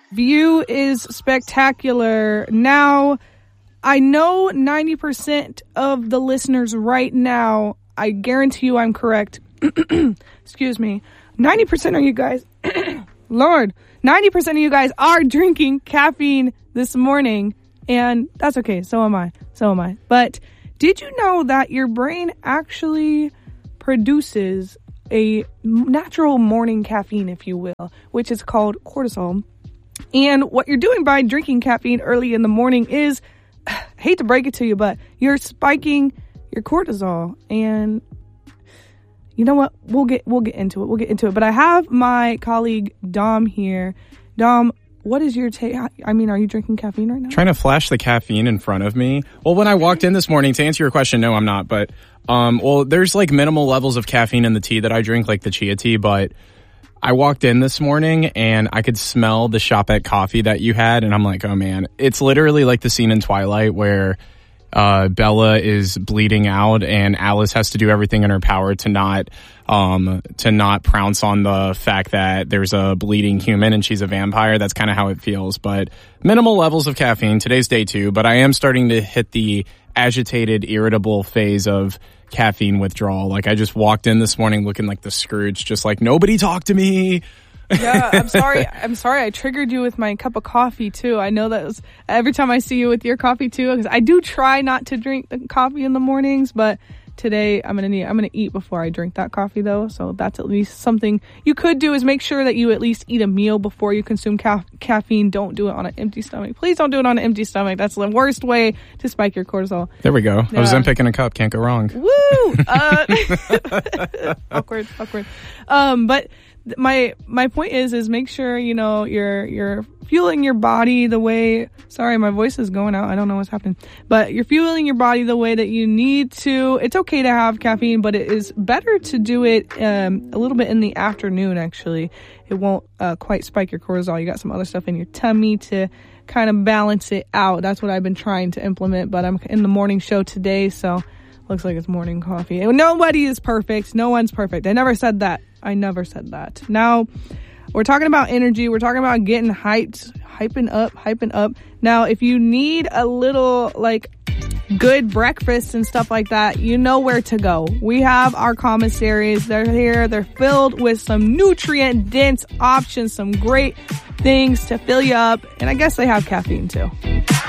view is spectacular. Now, I know 90% of the listeners right now, I guarantee you I'm correct. Excuse me. 90% of you guys, Lord, 90% of you guys are drinking caffeine this morning. And that's okay. So am I. But did you know that your brain actually produces a natural morning caffeine, if you will, which is called cortisol? And what you're doing by drinking caffeine early in the morning is, I hate to break it to you, but you're spiking your cortisol. And you know what? We'll get into it. But I have my colleague Dom here. Dom, what is your take? I mean, are you drinking caffeine right now? Trying to flash the caffeine in front of me. Well, when I walked in this morning, to answer your question, no, I'm not. But, there's like minimal levels of caffeine in the tea that I drink, like the chia tea. But I walked in this morning and I could smell the Shop at coffee that you had. And I'm like, oh man, it's literally like the scene in Twilight where Bella is bleeding out and Alice has to do everything in her power to not prounce on the fact that there's a bleeding human and she's a vampire. That's kind of how it feels. But minimal levels of caffeine. Today's day 2, but I am starting to hit the agitated, irritable phase of caffeine withdrawal. Like I just walked in this morning looking like the Scrooge, just like, nobody talk to me. Yeah, I'm sorry. I triggered you with my cup of coffee too. I know that was every time I see you with your coffee too, because I do try not to drink the coffee in the mornings, but today I'm gonna eat before I drink that coffee though. So that's at least something you could do, is make sure that you at least eat a meal before you consume caffeine. Don't do it on an empty stomach. Please don't do it on an empty stomach. That's the worst way to spike your cortisol. There we go. Yeah. Ozempic in a cup. Can't go wrong. Woo! Awkward. But my point is make sure, you know, you're fueling your body the way, sorry, my voice is going out. I don't know what's happening, but you're fueling your body the way that you need to. It's okay to have caffeine, but it is better to do it, a little bit in the afternoon, actually. It won't, quite spike your cortisol. You got some other stuff in your tummy to kind of balance it out. That's what I've been trying to implement, but I'm in the morning show today, so looks like it's morning coffee. Nobody is perfect. No one's perfect. I never said that. Now, we're talking about energy. We're talking about getting hyping up. Now, if you need a little, like, good breakfast and stuff like that, you know where to go. We have our commissaries. They're here. They're filled with some nutrient-dense options, some great things to fill you up. And I guess they have caffeine, too.